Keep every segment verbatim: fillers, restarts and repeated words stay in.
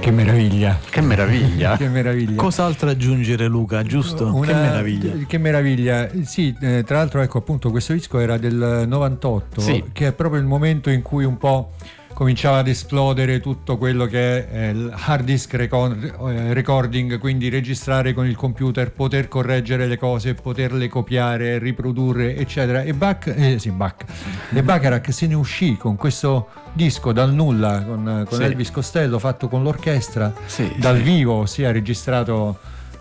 Che meraviglia. Che meraviglia. Che meraviglia. Cos'altro aggiungere, Luca, giusto? Una, che meraviglia. Che meraviglia. Sì, eh, tra l'altro ecco appunto questo disco era del novantotto, sì. che è proprio il momento in cui un po' cominciava ad esplodere tutto quello che è eh, il hard disk record, eh, recording, quindi registrare con il computer, poter correggere le cose, poterle copiare, riprodurre, eccetera. E Bach, eh, sì, Bach, e Bacharach se ne uscì con questo disco dal nulla, con, con sì. Elvis Costello, fatto con l'orchestra, sì, dal sì. vivo, ossia registrato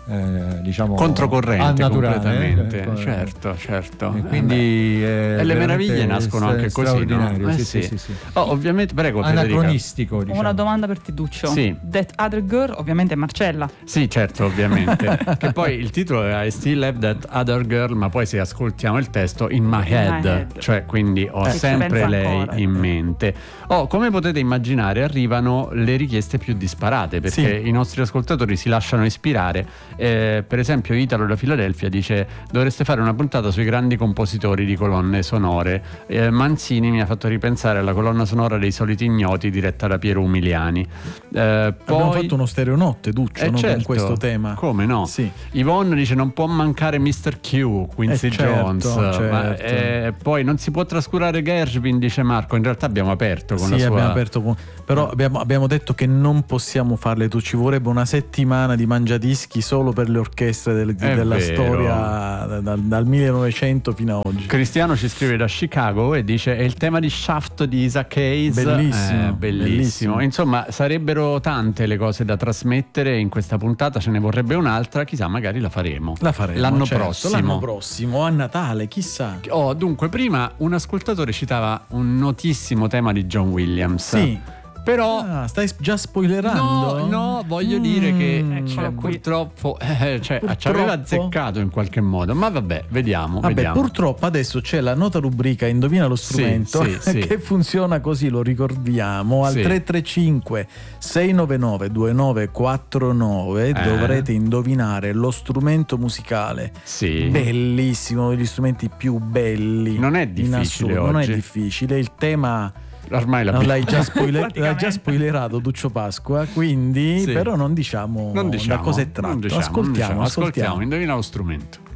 Eh, diciamo controcorrente completamente, eh, certo, certo. E quindi eh, e le meraviglie nascono stra- anche così, no? Eh, sì, sì, sì. sì, sì. Oh, ovviamente, prego, anacronistico, Federica. diciamo. Una domanda per Tiduccio. Sì. That Other Girl ovviamente è Marcella. Sì, certo, ovviamente. Che poi il titolo è I Still Have That Other Girl, ma poi se ascoltiamo il testo in my head, my head. cioè quindi ho Eh, sempre lei ancora. in mente. Oh, come potete immaginare, arrivano le richieste più disparate, perché Sì. i nostri ascoltatori si lasciano ispirare. Eh, per esempio Italo da Filadelfia dice: dovreste fare una puntata sui grandi compositori di colonne sonore. eh, Manzini mi ha fatto ripensare alla colonna sonora dei Soliti Ignoti diretta da Piero Umiliani. eh, poi... Abbiamo fatto uno stereonotte, Duccio, Eh, no? certo. Con questo tema. Come no? Sì. Yvonne dice: non può mancare mister Q, Quincy Eh, certo, Jones. certo. Ma, eh, poi non si può trascurare Gershwin, dice Marco. In realtà abbiamo aperto con Sì, la sua... abbiamo aperto con... però abbiamo, abbiamo detto che non possiamo farle tu, ci vorrebbe una settimana di mangiadischi solo per le orchestre del, della vero. storia dal, dal millenovecento fino a oggi. Cristiano ci scrive da Chicago e dice: è il tema di Shaft di Isaac Hayes. Bellissimo, Eh, bellissimo. bellissimo. Insomma, sarebbero tante le cose da trasmettere in questa puntata, ce ne vorrebbe un'altra, chissà, magari la faremo. La faremo l'anno certo, prossimo. l'anno prossimo, a Natale, chissà. Oh, dunque, prima un ascoltatore citava un notissimo tema di John Williams. Sì. Però Ah, stai già spoilerando? No, no, voglio mm, dire che eccolo cioè, qui. purtroppo, eh, cioè, Purtroppo. ci aveva azzeccato in qualche modo, ma vabbè, vediamo. Vabbè, vediamo. purtroppo adesso c'è la nota rubrica Indovina lo strumento, sì, sì. che funziona così, lo ricordiamo, al Sì. tre tre cinque sei nove nove due nove quattro nove Eh. dovrete indovinare lo strumento musicale. Sì. Bellissimo, uno degli strumenti più belli. Non è in difficile assoluto, non è oggi. difficile, il tema Ormai no, l'abbiamo l'hai già, spoiler- l'hai Praticamente. già spoilerato Duccio Pasqua, quindi Sì. però non diciamo, non diciamo, da cosa è tratto. non diciamo, non ascoltiamo, diciamo. ascoltiamo. ascoltiamo, indovina lo strumento.